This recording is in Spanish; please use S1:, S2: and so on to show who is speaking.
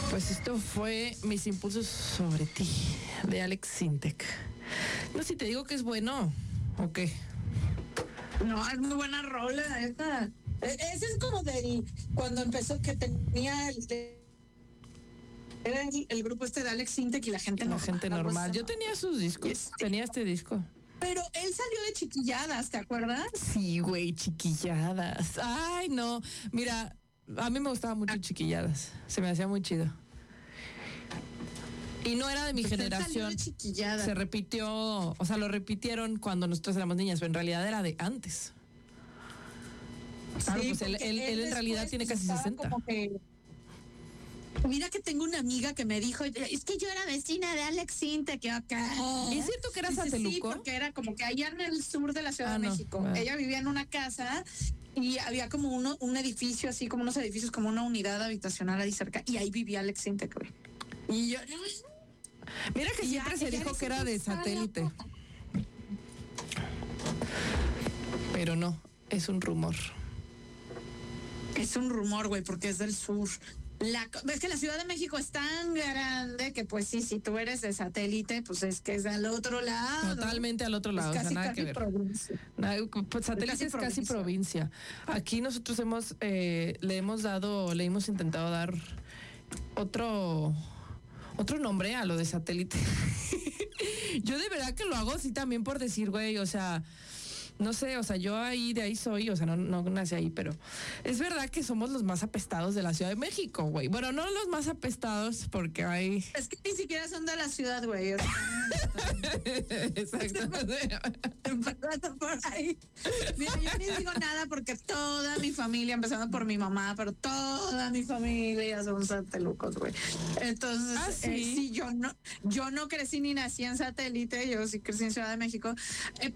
S1: Pues esto fue Mis impulsos sobre ti, de Alex Sintek. No sé si te digo que es bueno o qué.
S2: No, es muy buena rola esta. Ese es como cuando empezó que tenía era el grupo este de Alex Sintek y la gente normal.
S1: La gente normal. Yo tenía sus discos, tenía este disco.
S2: Pero él salió de Chiquilladas, ¿te acuerdas?
S1: Sí, güey, Chiquilladas. Ay, no. Mira, a mí me gustaba mucho Chiquilladas. Se me hacía muy chido. Y no era de mi generación. Se repitió, o sea, lo repitieron cuando nosotros éramos niñas, pero en realidad era de antes. Claro, pues él en realidad tiene casi 60.
S2: Mira que tengo una amiga que me dijo, es que yo era vecina de Alex Sintek, que acá.
S1: ¿Es cierto que era Sateluco?
S2: Sí, porque era como que allá en el sur de la Ciudad de México.
S1: Bueno.
S2: Ella vivía en una casa y había como un edificio, así como unos edificios, como una unidad habitacional ahí cerca, y ahí vivía Alex Sintek, güey. Y yo...
S1: Mira que siempre se dijo que era de Satélite. Pero no, es un rumor.
S2: Es un rumor, güey, porque es del sur. Es que la Ciudad de México es tan grande que pues sí, si tú eres de Satélite, pues es que es al otro lado.
S1: Totalmente al otro lado,
S2: casi,
S1: o sea, nada que ver. Pues Satélite es casi provincia. Aquí nosotros le hemos intentado dar otro nombre a lo de Satélite. Yo de verdad que lo hago así también por decir, güey, o sea, no sé, o sea, yo de ahí soy, o sea, no nací ahí, pero es verdad que somos los más apestados de la Ciudad de México, güey. Bueno, no los más apestados porque hay...
S2: Es que ni siquiera son de la ciudad, güey.
S1: Exacto.
S2: Empezando por ahí. Mira, yo ni digo nada porque toda mi familia, empezando por mi mamá, pero toda mi familia son satelucos, güey. Entonces,
S1: ¿sí?
S2: sí, yo no crecí ni nací en Satélite, yo sí crecí en Ciudad de México.